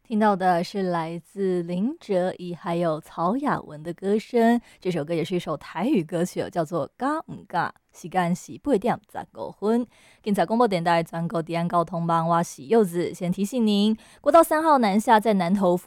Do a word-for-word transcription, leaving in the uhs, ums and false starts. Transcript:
听到的是来自林哲仪还有曹雅文的歌声，这首歌也是一首台语歌曲，叫做《敢唔敢》。时间是八点十五分。警察广播电台全国治安交通网，我是柚子。先提醒您，国道三号南下在南投